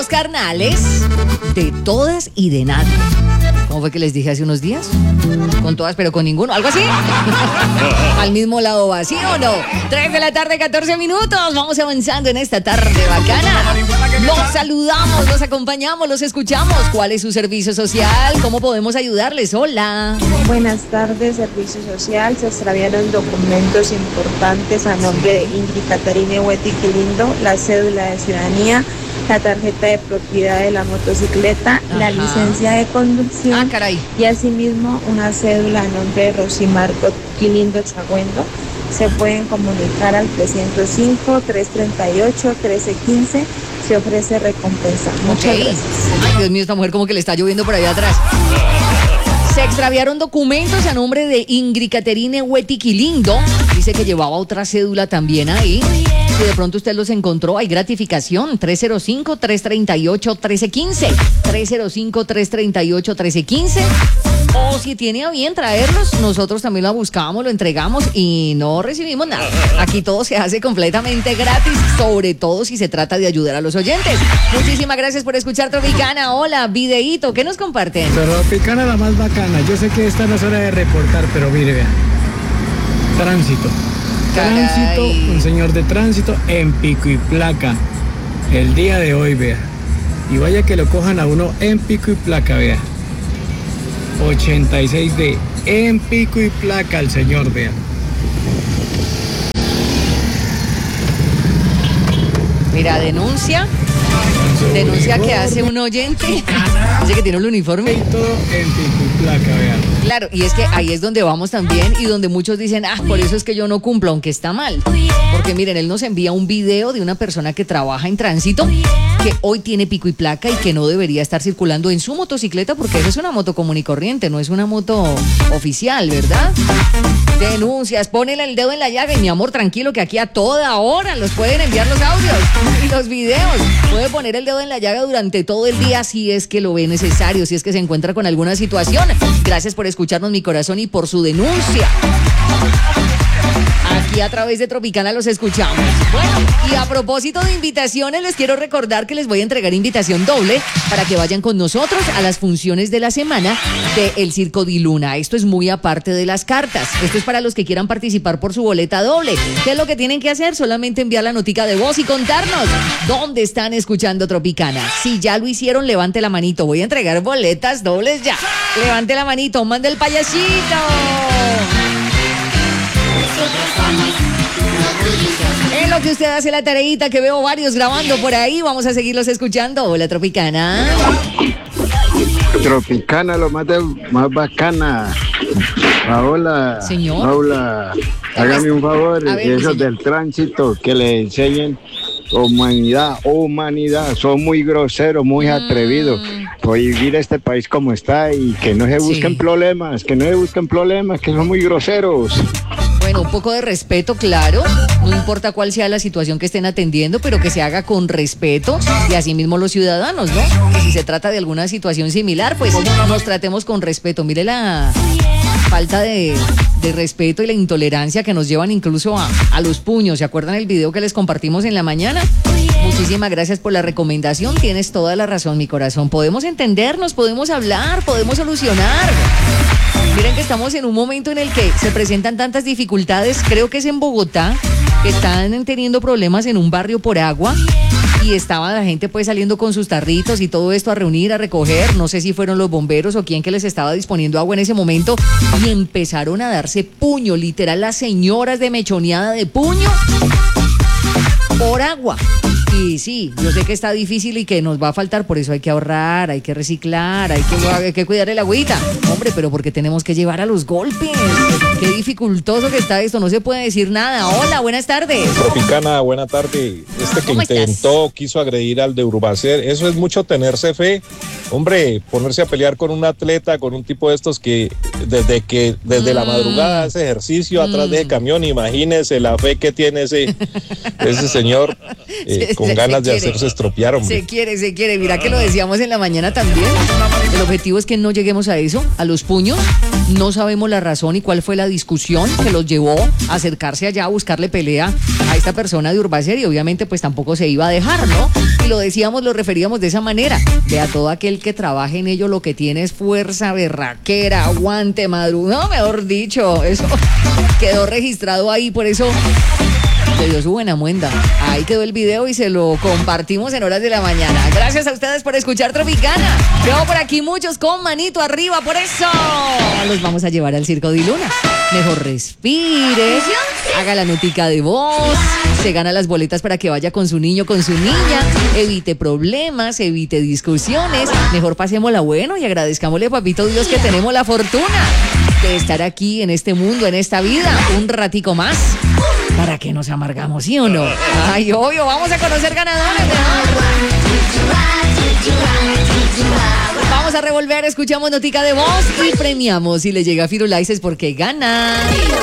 Carnales de todas y de nadie. ¿Cómo fue que les dije hace unos días? Con todas, pero con ninguno. ¿Algo así? Al mismo lado va, ¿sí o no? 3 de la tarde, 14 minutos. Vamos avanzando en esta tarde bacana. Los saludamos, los acompañamos, los escuchamos. ¿Cuál es su servicio social? ¿Cómo podemos ayudarles? Hola. Buenas tardes, servicio social. Se extraviaron documentos importantes a nombre de Ingrid Catarina Hueti Quilindo, la cédula de ciudadanía, la tarjeta de propiedad de la motocicleta, la licencia de conducción y asimismo una cédula a nombre de Rosimarco Quilindo Chagüendo. Se pueden comunicar al 305-338-1315. Se ofrece recompensa. Muchas gracias. Ay, Dios mío, esta mujer como que le está lloviendo por allá atrás. Se extraviaron documentos a nombre de Ingrid Caterine Hueti Quilindo. Dice que llevaba otra cédula también ahí. Si de pronto usted los encontró, hay gratificación. 305-338-1315. 305-338-1315. O si tiene a bien traerlos, nosotros también lo buscamos, lo entregamos y no recibimos nada. Aquí todo se hace completamente gratis, sobre todo si se trata de ayudar a los oyentes. Muchísimas gracias por escuchar Tropicana. Hola, videíto, ¿qué nos comparten? Tropicana la más bacana. Yo sé que esta no es hora de reportar, pero mire, vea. Tránsito. Tránsito, un señor de tránsito en pico y placa. El día de hoy, vea. Y vaya que lo cojan a uno en pico y placa, vea. 86D en pico y placa el señor, vea. Mira, denuncia que hace un oyente. Dice que tiene el uniforme. Y todo en pico y placa, vea. Claro, y es que ahí es donde vamos también y donde muchos dicen, por eso es que yo no cumplo, aunque está mal. Porque miren, él nos envía un video de una persona que trabaja en tránsito, que hoy tiene pico y placa y que no debería estar circulando en su motocicleta porque eso es una moto común y corriente, no es una moto oficial, ¿verdad? Denuncias, ponele el dedo en la llaga y mi amor, tranquilo que aquí a toda hora los pueden enviar los audios y los videos. Puede poner el dedo en la llaga durante todo el día si es que lo ve necesario, si es que se encuentra con alguna situación. Gracias por escucharnos, mi corazón, y por su denuncia. Aquí a través de Tropicana los escuchamos. Bueno, y a propósito de invitaciones, les quiero recordar que les voy a entregar invitación doble para que vayan con nosotros a las funciones de la semana de El Circo Di Luna. Esto es muy aparte de las cartas. Esto es para los que quieran participar por su boleta doble. ¿Qué es lo que tienen que hacer? Solamente enviar la notica de voz y contarnos dónde están escuchando Tropicana. Si ya lo hicieron, levante la manito. Voy a entregar boletas dobles ya. Levante la manito, mande el payasito. En lo que usted hace la tareita, que veo varios grabando por ahí, vamos a seguirlos escuchando. Hola, Tropicana. Tropicana, lo más bacana. Paola, señor. Paola, hágame un favor, esos del tránsito, que le enseñen humanidad, son muy groseros, muy atrevidos por vivir este país como está y que no se busquen problemas, que son muy groseros. Bueno, un poco de respeto, claro, no importa cuál sea la situación que estén atendiendo, pero que se haga con respeto y así mismo los ciudadanos, ¿no? Que si se trata de alguna situación similar, pues nos tratemos con respeto. Mire la falta de respeto y la intolerancia que nos llevan incluso a los puños. ¿Se acuerdan el video que les compartimos en la mañana? Muchísimas gracias por la recomendación, tienes toda la razón, mi corazón. Podemos entendernos, podemos hablar, podemos solucionar. Miren que estamos en un momento en el que se presentan tantas dificultades, creo que es en Bogotá, que están teniendo problemas en un barrio por agua y estaba la gente pues saliendo con sus tarritos y todo esto a reunir, a recoger, no sé si fueron los bomberos o quién que les estaba disponiendo agua en ese momento y empezaron a darse puño, literal las señoras de mechoneada de puño por agua. Y sí, yo sé que está difícil y que nos va a faltar, por eso hay que ahorrar, hay que reciclar, hay que cuidar el agüita. Hombre, pero porque tenemos que llevar a los golpes. Qué dificultoso que está esto, no se puede decir nada. Hola, buenas tardes. Tropicana, buena tarde. Quiso agredir al de Urbacer, eso es mucho tenerse fe. Hombre, ponerse a pelear con un atleta, con un tipo de estos que desde la madrugada hace ejercicio atrás de ese camión, imagínese la fe que tiene ese señor. Con ganas de hacerse estropear, hombre. Se quiere. Mira que lo decíamos en la mañana también. El objetivo es que no lleguemos a eso, a los puños. No sabemos la razón y cuál fue la discusión que los llevó a acercarse allá a buscarle pelea a esta persona de Urbacer y obviamente pues tampoco se iba a dejar, ¿no? Y lo decíamos, lo referíamos de esa manera. De a todo aquel que trabaje en ello lo que tiene es fuerza, berraquera, aguante, madruga, no, mejor dicho, eso quedó registrado ahí, por eso le dio su buena muenda. Ahí quedó el video y se lo compartimos en horas de la mañana. Gracias a ustedes por escuchar Tropicana. Veo por aquí muchos con manito arriba, por eso los vamos a llevar al Circo de Luna. Mejor respire, haga la notica de voz, se gana las boletas para que vaya con su niño, con su niña, evite problemas, evite discusiones, mejor pasémosla bueno y agradezcámosle a Papito Dios que tenemos la fortuna de estar aquí en este mundo, en esta vida, un ratico más, para que nos amargamos, ¿sí o no? Ay, obvio, vamos a conocer ganadores. Vamos a revolver, escuchamos notica de voz y premiamos. Si le llega a Firulais es porque gana.